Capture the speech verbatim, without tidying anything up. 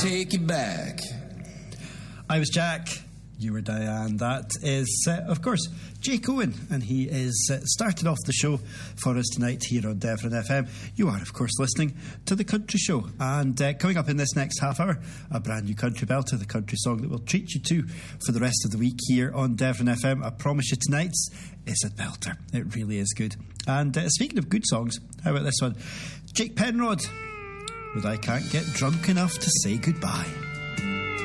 Take it back. I was Jack. You were Diane. That is, uh, of course, Jake Owen, and he is uh, started off the show for us tonight here on Devon F M. You are, of course, listening to The Country Show, and uh, coming up in this next half hour, a brand new country belter, the country song that we'll treat you to for the rest of the week here on Devon F M. I promise you tonight's is a belter. It really is good. And uh, speaking of good songs, how about this one? Jake Penrod with I Can't Get Drunk Enough to Say Goodbye.